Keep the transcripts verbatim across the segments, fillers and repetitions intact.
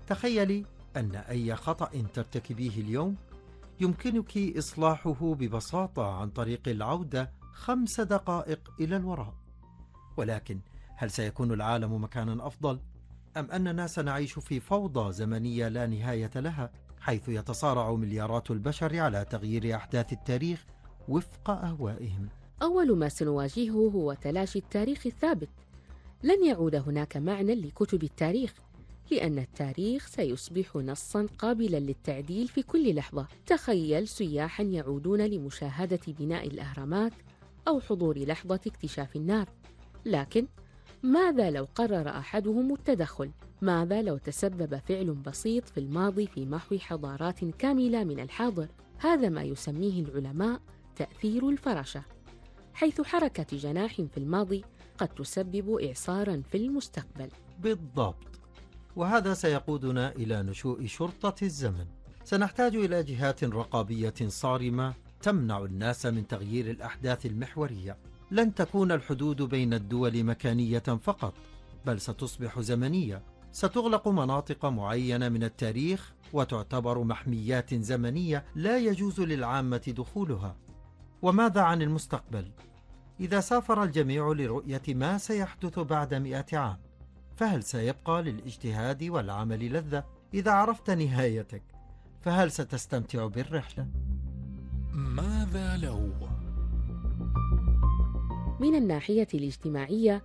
تخيلي أن أي خطأ ترتكبيه اليوم يمكنك إصلاحه ببساطة عن طريق العودة خمس دقائق إلى الوراء. ولكن هل سيكون العالم مكانا أفضل؟ أم أننا سنعيش في فوضى زمنية لا نهاية لها، حيث يتصارع مليارات البشر على تغيير أحداث التاريخ وفق أهوائهم؟ أول ما سنواجهه هو تلاشي التاريخ الثابت. لن يعود هناك معنى لكتب التاريخ، لأن التاريخ سيصبح نصاً قابلاً للتعديل في كل لحظة. تخيل سياحاً يعودون لمشاهدة بناء الأهرامات أو حضور لحظة اكتشاف النار. لكن ماذا لو قرر أحدهم التدخل؟ ماذا لو تسبب فعل بسيط في الماضي في محو حضارات كاملة من الحاضر؟ هذا ما يسميه العلماء تأثير الفراشة، حيث حركة جناح في الماضي قد تسبب إعصاراً في المستقبل. بالضبط، وهذا سيقودنا إلى نشوء شرطة الزمن. سنحتاج إلى جهات رقابية صارمة تمنع الناس من تغيير الأحداث المحورية. لن تكون الحدود بين الدول مكانية فقط، بل ستصبح زمنية. ستغلق مناطق معينة من التاريخ وتعتبر محميات زمنية لا يجوز للعامة دخولها. وماذا عن المستقبل؟ إذا سافر الجميع لرؤية ما سيحدث بعد مئة عام، فهل سيبقى للاجتهاد والعمل لذة؟ إذا عرفت نهايتك، فهل ستستمتع بالرحلة؟ ماذا لو؟ من الناحية الاجتماعية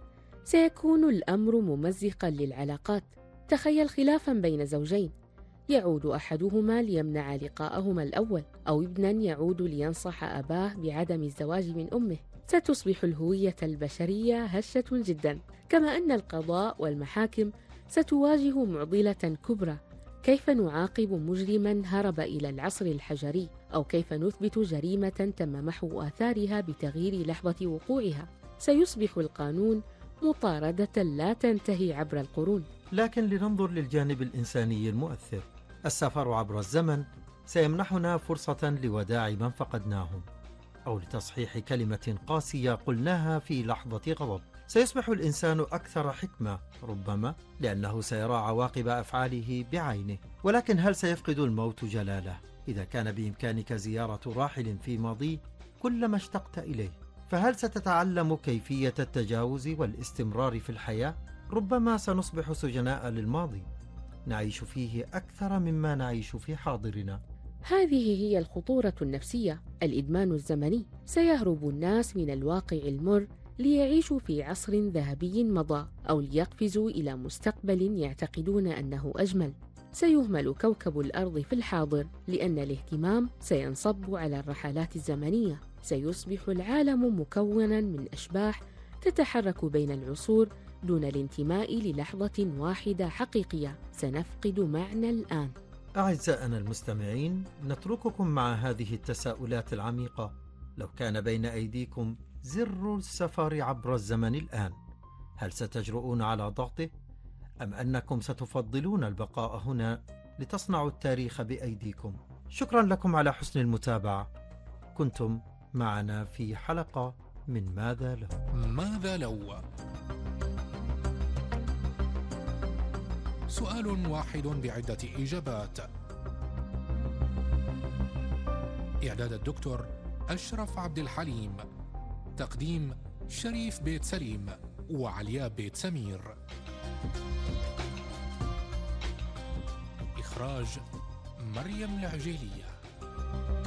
سيكون الأمر ممزقاً للعلاقات. تخيل خلافاً بين زوجين، يعود أحدهما ليمنع لقاءهما الأول، أو ابناً يعود لينصح أباه بعدم الزواج من أمه. ستصبح الهوية البشرية هشة جداً، كما أن القضاء والمحاكم ستواجه معضلة كبرى. كيف نعاقب مجرماً هرب إلى العصر الحجري؟ أو كيف نثبت جريمة تم محو آثارها بتغيير لحظة وقوعها؟ سيصبح القانون مطاردة لا تنتهي عبر القرون. لكن لننظر للجانب الإنساني المؤثر. السفر عبر الزمن سيمنحنا فرصة لوداع من فقدناهم، أو لتصحيح كلمة قاسية قلناها في لحظة غضب. سيصبح الإنسان أكثر حكمة، ربما لأنه سيرى عواقب أفعاله بعينه. ولكن هل سيفقد الموت جلاله إذا كان بإمكانك زيارة راحل في ماضيه كلما اشتقت إليه؟ فهل ستتعلم كيفية التجاوز والاستمرار في الحياة؟ ربما سنصبح سجناء للماضي، نعيش فيه أكثر مما نعيش في حاضرنا. هذه هي الخطورة النفسية. الإدمان الزمني. سيهرب الناس من الواقع المر ليعيشوا في عصر ذهبي مضى، أو ليقفزوا إلى مستقبل يعتقدون أنه أجمل. سيهمل كوكب الأرض في الحاضر، لأن الاهتمام سينصب على الرحلات الزمنية. سيصبح العالم مكوناً من أشباح تتحرك بين العصور دون الانتماء للحظة واحدة حقيقية. سنفقد معنى الآن. أعزائنا المستمعين، نترككم مع هذه التساؤلات العميقة. لو كان بين أيديكم زر السفر عبر الزمن الآن، هل ستجرؤون على ضغطه؟ أم أنكم ستفضلون البقاء هنا لتصنعوا التاريخ بأيديكم؟ شكرا لكم على حسن المتابعة. كنتم معنا في حلقة من ماذا لو. ماذا لو؟ سؤال واحد بعدة إجابات. إعداد الدكتور أشرف عبد الحليم. تقديم شريف بيت سليم وعلياء بيت سمير. إخراج مريم العجيلية.